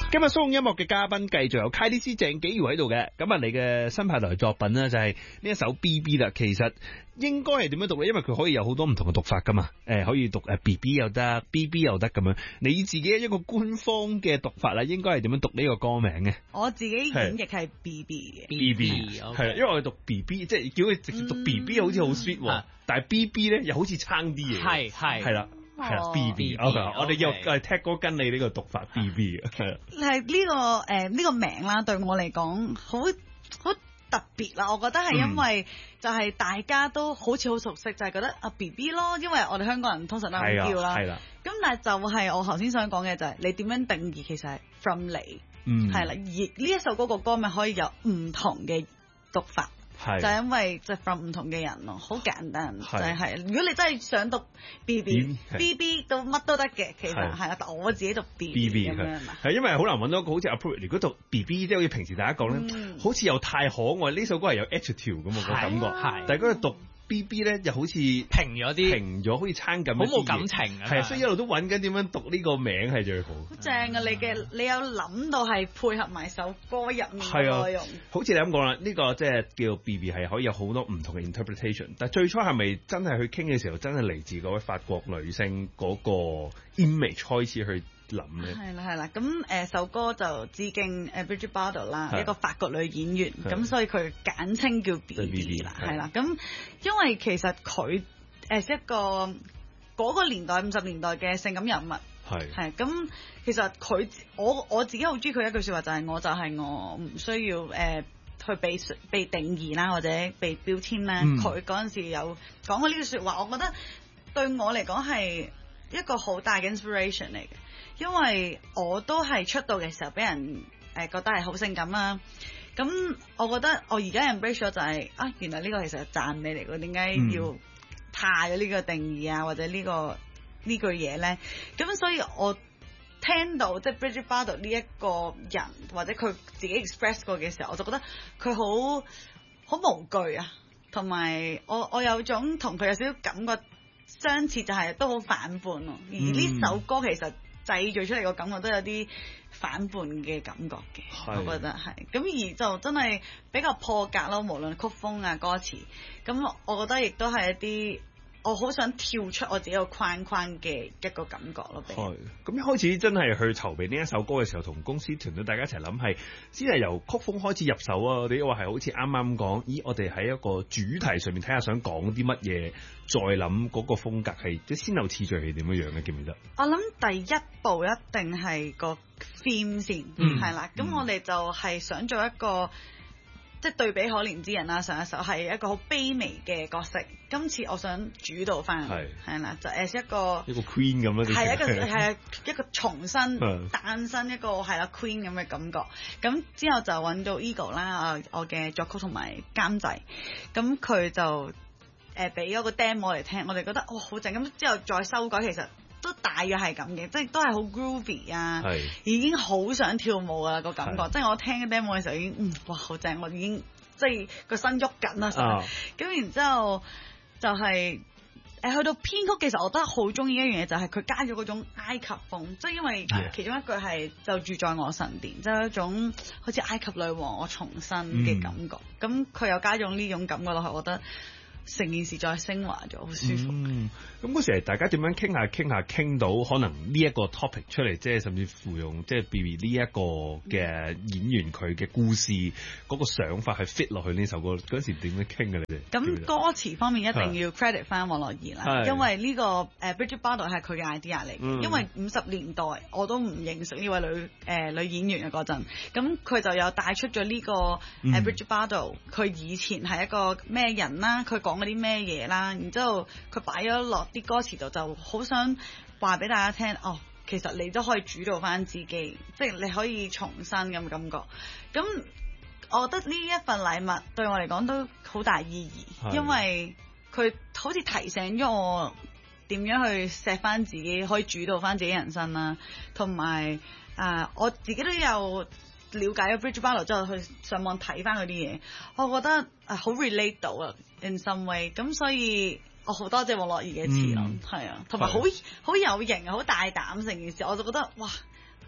今日蘇控音樂嘅嘉賓繼續有 Kylie C 鄭紀堯喺度嘅，咁啊你嘅新派台作品呢，就係呢一首 BB 啦，其實應該係點樣讀呢？因為佢可以有好多唔同嘅讀法噶嘛，可以讀BB 又得 ，BB 又得咁樣。你自己一個官方嘅讀法啦，應該係點樣讀呢個歌名嘅？ 我自己演繹係 BB 嘅 ，BB 係，因為我哋讀 BB， 即係叫佢直接讀 BB 好似好 sweet，但係 BB 咧又好似差啲嘢，係啦。係啦 ，BB，OK，我哋又踢歌跟你呢個讀法 BB 嘅， 係呢個名啦，對我嚟講好特別啦。我覺得係因為就係大家都好似好熟悉，就係覺得啊 BB 咯，因為我哋香港人通常都咁叫啦。係啦。咁但係就係我頭先想講嘅就係你點樣定義，其實係 from 你，係啦。而呢一首歌個歌名可以有唔同嘅讀法。就係因為就 from 唔同嘅人咯，好簡單，就係如果你真係想讀 BB 到乜都得嘅，其實係啦，但我自己讀 BB 咁樣嘛，係因為好難揾到一個好似 appropriate。如果讀 BB 即係好似平時大家講咧，好似又太可愛，呢首歌係有 attitude 咁個感覺，但係嗰個讀BB 咧又好似平咗，好似撐緊，好冇感情啊！係，所以一路都揾緊點樣讀呢個名係最好。好正啊！你有諗到係配合埋首歌入面嘅內容。 好似你咁講啦，呢個即係叫 BB 係可以有好多唔同嘅 interpretation。但係最初係咪真係去傾嘅時候，真係嚟自嗰位法國女星嗰個 image 開始去諗咧？ 係啦，咁首歌就致敬Brigitte Bardot 啦，一個法國女演員，咁所以佢簡稱叫 BB 啦，係啦，咁因為其實佢一個嗰個年代50年代嘅性感人物，係咁其實佢我自己好中意佢一句説話，就係我唔需要去被定義啦，或者被標籤啦。佢嗰陣時有講過呢句説話，我覺得對我嚟講係一個好大嘅 inspiration 嚟嘅。因為我都係出道嘅時候俾人覺得係好性感啦，咁我覺得我而家 embrace 咗就係原來呢個其實係讚美嚟嘅，點解要怕咗呢個定義啊，或者呢句嘢咧？咁所以我聽到即係 Brigitte Bardot 呢一個人或者佢自己 express 過嘅時候，我就覺得佢好無懼啊，同埋我有種同佢有少少感覺相似，就係都好反叛咯。而呢首歌其實製造出嚟個感覺都有啲反叛嘅感覺嘅，我覺得係咁，而就真係比較破格咯，無論曲風啊歌詞，咁我覺得亦都係一啲我好想跳出我自己個框框嘅一個感覺咯。 係咁一開始真係去籌備呢一首歌嘅時候，同公司團隊大家一齊諗係先係由曲風開始入手啊！我哋話係好似啱啱講，咦？我哋喺一個主題上面睇下想講啲乜嘢，再諗嗰個風格係即係先後次序係點樣樣嘅，記唔記得？ 我諗第一步一定係個 theme 先，係啦。咁我哋就係想做一個即係對比可憐之人啦，上一首係一個好卑微嘅角色，今次我想主導翻，係啦，就 as 一個 queen 咁樣， 係一個重新誕生一個係啦 queen 咁嘅感覺。咁之後就揾到 Eagle 啦，我嘅作曲同埋監製，咁佢就俾咗個 demo 嚟聽，我哋覺得好正，咁之後再修改，其實都大約係咁嘅，即係都係好 groovy 啊，已經好想跳舞啊個感覺，即係我聽 demo 嘅時候已經哇好正，我已經即係個身喐緊啦，咁然之後就係去到編曲嘅時候，我覺得好中意一樣嘢，就係佢加咗嗰種埃及風，即係因為其中一句係就住在我神殿，即係一種好似埃及女王我重生嘅感覺，咁佢又加咗呢種感覺落去，我覺得成件事再升華咗，好舒服。 咁嗰時係大家點樣傾到可能呢一個 topic 出嚟，即係甚至乎用即係 BB 呢一個嘅演員佢嘅故事嗰個想法係 fit 落去呢首歌，嗰時點樣傾嘅你哋？ 咁歌詞方面一定要 credit 翻王樂儀啦，因為呢個Brigitte Bardot 係佢嘅 idea 嚟嘅，因為50年代我都唔認識呢位女演員嘅嗰陣，咁佢就有帶出咗呢個Brigitte Bardot，佢以前係一個咩人啦，佢講嗰啲咩嘢啦，然之後佢擺咗落啲歌詞度，就好想話俾大家聽，其實你都可以主導翻自己，即係你可以重生咁感覺。咁我覺得呢一份禮物對我嚟講都好大意義，因為佢好似提醒咗我點樣去錫翻自己，可以主導翻自己人生啦。同埋我自己都有了解咗 Brigitte Bardot 之後，去上網睇翻嗰啲嘢，我覺得好 relate 到啊 in some way。咁所以我好多謝王樂儀嘅詞咯，係啊，同埋好有型，好大膽成件事，我就覺得哇，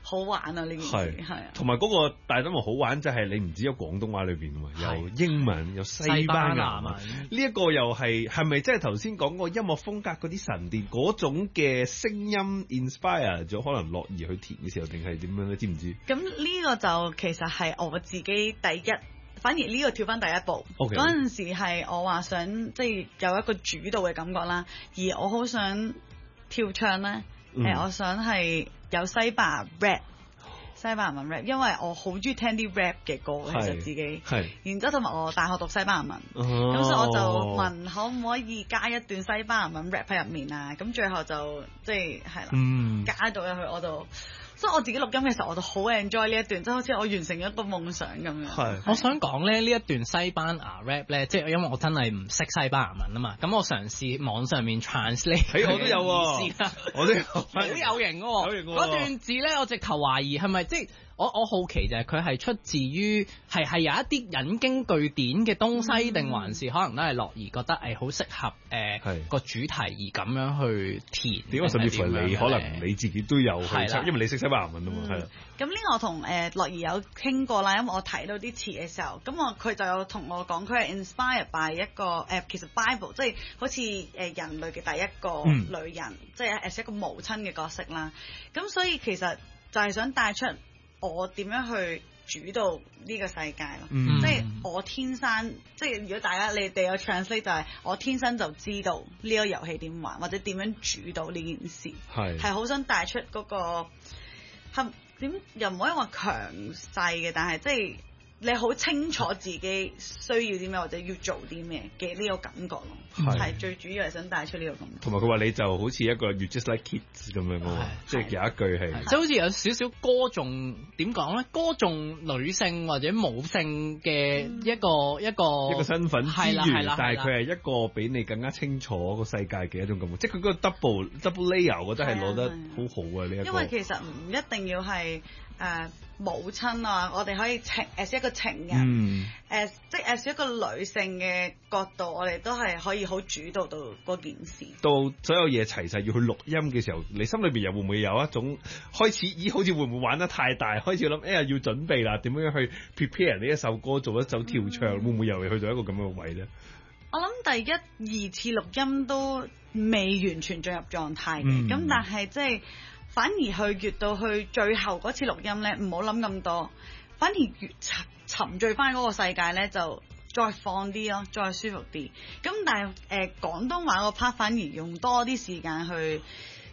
好玩啊呢件事係啊， 同埋嗰個大燈籠好玩，就係你唔只有廣東話裏邊喎，有英文，有西班牙文，呢一個又係咪即係頭先講個音樂風格嗰啲神殿嗰種嘅聲音 inspire 咗可能樂兒去填嘅時候，定係點樣咧？知唔知？ 咁呢個就其實係我自己第一。反而呢個跳翻第一步，嗰陣時係我話想即係有一個主導嘅感覺啦，而我好想跳唱咧，我想係有西班牙 rap、西班牙文 rap，因為我好中意聽啲 rap 嘅歌，其實自己，然之後同埋我大學讀西班牙文，咁所以我就問可唔可以加一段西班牙文 rap 喺入面啊？咁最後就即係係啦，加咗入去我就。所以我自己錄音嘅時候，我就好 enjoy 呢一段，即係好似我完成咗一個夢想咁樣。 係，我想講咧呢一段西班牙 rap 咧，即係因為我真係唔識西班牙文啊嘛，咁我嘗試網上面 translate。我都有喎，我都有，好有型喎。嗰段字咧，我直頭懷疑係咪即係我好奇就係佢係出自於係有一啲引經據典嘅東西，定還是可能都係樂兒覺得好適合個主題而咁樣去填？點解甚至乎你可能你自己都有去，因為你識西班牙文啊嘛，係啦。 咁呢個我同樂兒有傾過啦，因為我睇到啲詞嘅時候，咁佢就有同我講，佢係 inspired by 一個其實 Bible， 即係好似人類嘅第一個女人，即係一個母親嘅角色啦。咁所以其實就係想帶出我點樣去主導呢個世界咯，即係我天生，即係如果大家你哋有 translate 就係我天生就知道呢個遊戲點玩，或者點樣主導呢件事，係好想帶出嗰個點又唔可以話強勢嘅，但係即係你好清楚自己需要啲咩或者要做啲咩嘅呢個感覺咯，係最主要係想帶出呢個感覺。同埋佢話你就好似一個 You just like kids 咁樣喎，即係有一句係即係好似有少少歌頌點講咧？歌頌女性或者母性嘅一個身份之餘，但係佢係一個比你更加清楚個世界嘅一種感覺，即係佢嗰個 double layer，我覺得係攞得好好啊！呢一個因為其實唔一定要係母親啊，我哋可以as 一個情人，即係as一個女性嘅角度，我哋都係可以好主導到嗰件事。到所有嘢齊晒要去錄音嘅時候，你心裏邊又會唔會有一種開始？好似會唔會玩得太大？開始諗要準備啦，點樣去 prepare 呢一首歌，做一首跳唱，會唔會又去到一個咁樣嘅位咧？我諗第一二次錄音都未完全進入狀態嘅，咁但係即係。反而去越到去最後嗰次錄音咧，唔好諗咁多，反而越沉醉翻嗰個世界咧，就再放啲咯，再舒服啲。咁但係廣東話個 part 反而用多啲時間去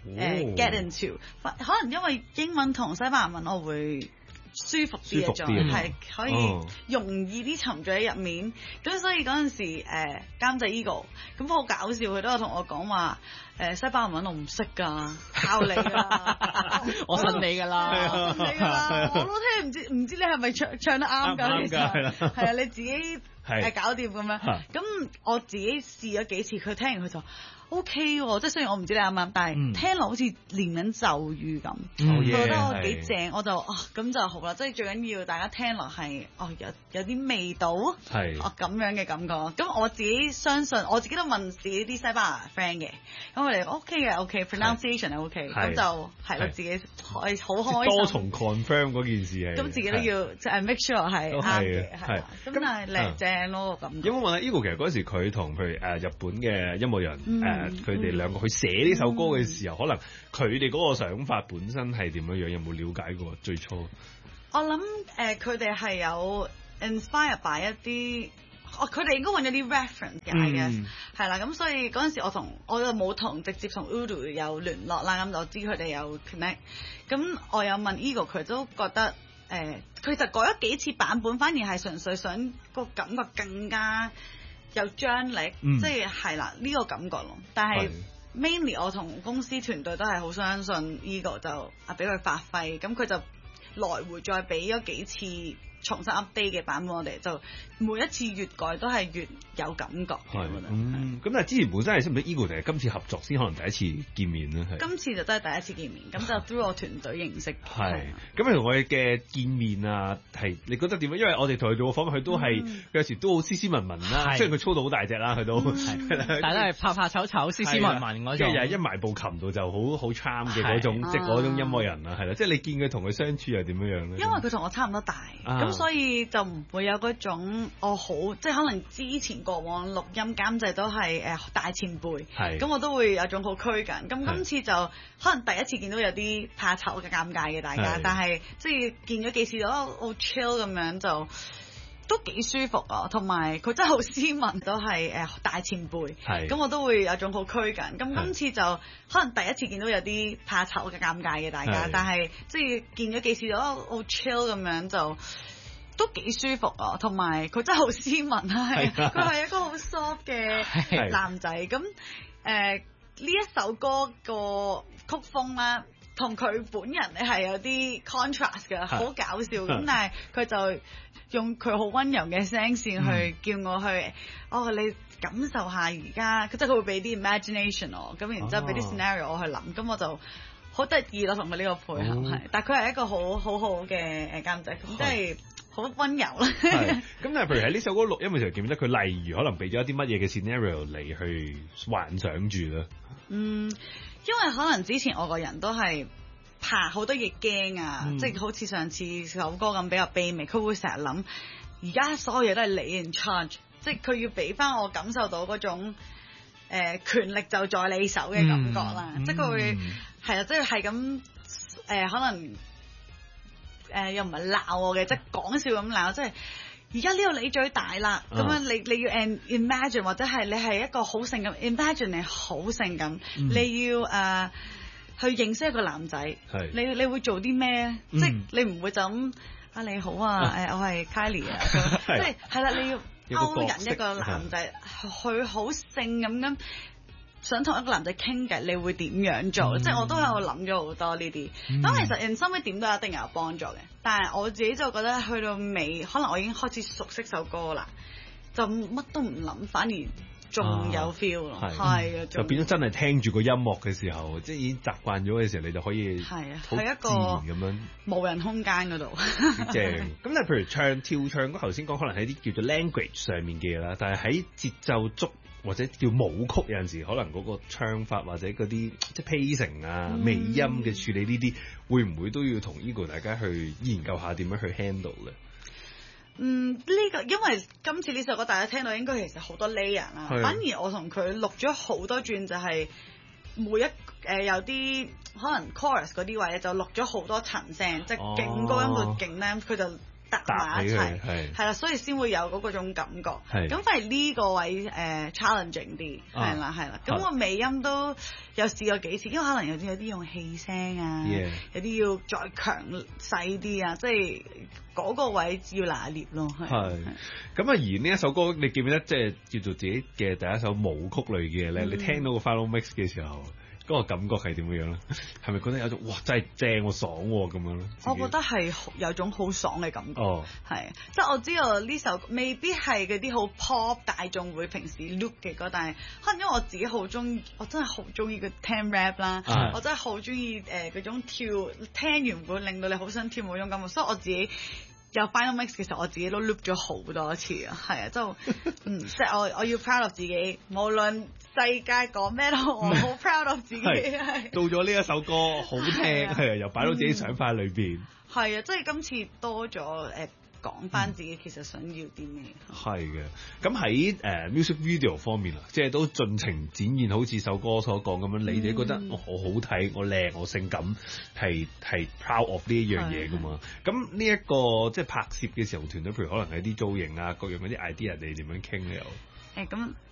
get into，可能因為英文同西班牙文我會舒服啲嘅狀態，係可以容易啲沉醉喺入面。咁所以嗰陣時監製 Eagle 咁好搞笑，佢都有同我講話。西班牙文我唔識㗎，靠你啦！我信你㗎啦，我信你㗎啦！我都聽唔知你係咪唱得啱㗎？其實係啊，你自己搞掂咁樣。咁我自己試咗幾次，佢聽完佢就 OK 喎，即係雖然我唔知你啱唔啱，但係聽落好似念緊咒語咁，佢覺得我幾正，我就咁就好啦。即係最緊要大家聽落係有啲味道，咁樣嘅感覺。咁我自己相信，我自己都問自己啲西班牙 friend 嘅，咁我哋 OK 嘅 OK，pronunciation 係 OK，咁就係咯，自己可以好開心。多重 confirm 嗰件事係，咁自己都要即係 make sure 係啱嘅，係。咁但係靚正咯咁。有冇問下 Eagle 其實嗰時佢同譬如日本嘅音樂人佢哋兩個去寫呢首歌嘅時候，可能佢哋嗰個想法本身係點樣樣？有冇了解過最初？我諗佢哋係有 inspire by 一啲，佢哋應該揾咗啲 reference 嘅，係啦。咁所以嗰陣時我就冇直接同 Udo 有聯絡啦，咁就知佢哋有 connect。咁我有問 Eagle，佢都覺得佢就改咗幾次版本，反而係純粹想個感覺更加有張力，即係啦呢個感覺咯。但係 mainly 我同公司團隊都係好相信 Eagle，就俾佢發揮，咁佢就來回再俾咗幾次重新 update 嘅版本，我哋就每一次越改都係越有感覺嘅。我覺得咁但係之前本身係識唔識 Eagle 定係今次合作先可能第一次見面咧？ 今次就真係第一次見面，咁就 through 我團隊認識。 係咁你同佢嘅見面啊，係你覺得點樣？因為我哋同佢做個訪問，佢都係有時都好斯斯文文啦，雖然佢操到好大隻啦，佢都但係怕怕醜醜、斯斯文文嗰種， 即係又係一埋部琴度就好 charm 嘅嗰種，即係嗰種音樂人啊，係啦，即係你見佢同佢相處又點樣樣咧？ 因為佢同我差唔多大，咁所以就唔會有嗰種我好，即係可能之前過往錄音監製都係大前輩，咁我都會有種好拘謹。咁今次就可能第一次見到有啲怕醜嘅尷尬嘅大家，但係即係見咗幾次都好 chill 咁樣就。都幾舒服啊，同埋佢真係好斯文，都係大前輩，咁我都會有種好拘謹。咁今次就可能第一次見到有啲怕醜嘅尷尬嘅大家，但係即係見咗幾次都好 chill 咁樣就都幾舒服啊，同埋佢真係好斯文啊，佢係一個好 soft 嘅男仔。咁呢一首歌個曲風啦，同佢本人咧係有啲 contrast 嘅，好搞笑。咁但係佢就用佢好溫柔嘅聲線去叫我去，你感受下而家，即係佢會俾啲 imagination 我，咁然之後俾啲 scenario 我去諗，咁我就好得意咯，同佢呢個配合係。但係佢係一個好好嘅監製，咁即係好溫柔啦。 咁但係譬如喺呢首歌錄音嘅時候，記唔記得佢例如可能俾咗一啲乜嘢嘅 scenario 嚟去幻想住咧？ 因為可能之前我個人都係怕好多嘢驚啊，即係好似上次首歌咁比較卑微，佢會成日諗而家所有嘢都係你 in charge， 即係佢要俾翻我感受到嗰種權力就在你手嘅感覺啦，即係佢會係啦，即係係咁可能又唔係鬧我嘅，即係講笑咁鬧，即係而家呢度你最大啦，咁樣你要 imagine 或者係你係一個好性感 imagine 你好性感，你要去認識一個男仔，你會做啲咩？即係你唔會就咁你好啊，我係 Kylie 啊，即係係啦，你要勾引一個男仔，佢好性咁想同一個男仔傾偈，你會點樣做？即係我都喺度諗咗好多呢啲。咁其實人生尾點都一定有幫助嘅，但係我自己就覺得去到尾，可能我已經開始熟悉首歌啦，就乜都唔諗，反而仲有 feel 咯，係啊， 就變咗真係聽住個音樂嘅時候，即係已經習慣咗嘅時候，你就可以係啊， 好自然咁樣無人空間嗰度。 正。咁但係譬如跳唱，頭先講可能係啲叫做 language 上面嘅嘢啦，但係喺節奏足或者叫舞曲有陣時，可能嗰個唱法或者嗰啲即係 pacing 啊、尾音嘅處理呢啲，會唔會都要同 Eagle 大家去研究下點樣去 handle 咧？ 呢個因為今次呢首歌大家聽到應該其實好多 layer 啦，反而我同佢錄咗好多轉，就係每一有啲可能 chorus 嗰啲位就錄咗好多層聲，即係勁高音到勁咧，佢就搭埋一齊，係啦，所以先會有嗰種感覺。咁反而呢個位challenging 啲，係啦。咁我尾音都有試過幾次，因為可能有啲用氣聲啊，有啲要再強細啲啊，即係嗰個位要拿捏咯。係。 咁啊，而呢一首歌你記唔記得即係叫做自己嘅第一首舞曲類嘅咧？你聽到個 final mix 嘅時候，嗰個感覺係點樣咧？係咪覺得有種哇真係正喎爽喎咁樣咧？ 我覺得係有種好爽嘅感覺，係即係我知道呢首未必係嗰啲好 pop 大眾會平時 look 嘅歌，但係可能因為我自己好中意，我真係好中意佢聽 rap 啦，我真係好中意嗰種跳聽完會令到你好想跳舞嗰種感覺，所以我自己有 final mix 嘅時候，我自己都 loop 咗好多次啊，係啊，即係我要 proud of 自己，無論世界講咩都好，我好 proud of 自己。 到咗呢一首歌好聽，係啊，又擺到自己想法裏邊。 係啊，即係今次多咗講翻自己其實想要啲咩。 係嘅，咁喺music video 方面啊，即係都盡情展現好似首歌所講咁樣，你哋覺得我好睇，我靚，我性感，係 proud of 呢一樣嘢噶嘛？咁呢一個即係拍攝嘅時候，團隊譬如可能係啲造型啊，各樣嗰啲 idea，你點樣傾咧？又咁